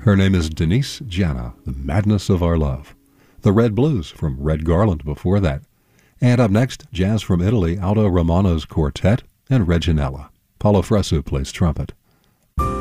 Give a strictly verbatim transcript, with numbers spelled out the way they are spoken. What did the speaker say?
Her name is Denise Jana, The Madness of Our Love. The Red Blues from Red Garland before that. And up next, jazz from Italy, Aldo Romano's Quartet and Reginella. Paulo Fresu plays trumpet.